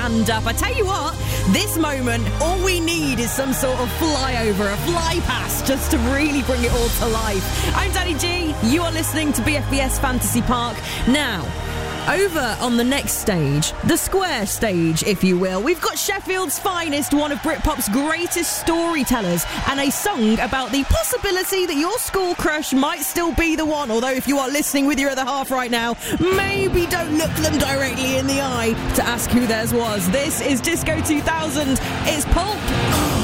stand up. I tell you what, this moment, all we need is some sort of flyover, a fly past, just to really bring it all to life. I'm Danny G. You are listening to BFBS Fantasy Park. Now, over on the next stage, the square stage, if you will, we've got Sheffield's finest, one of Britpop's greatest storytellers, and a song about the possibility that your school crush might still be the one. Although if you are listening with your other half right now, maybe don't look them directly in the eye to ask who theirs was. This is Disco 2000. It's Pulp.